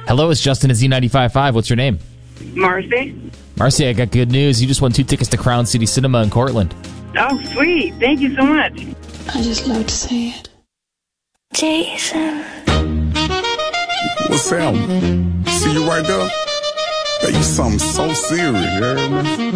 Hello, it's Justin at Z95.5. What's your name? Marcy. Marcy, I got good news. You just won 2 tickets to Crown City Cinema in Cortland. Oh, sweet. Thank you so much. I just love to say it. Jason. What's happening? See you right there? That you something so serious, you heard me?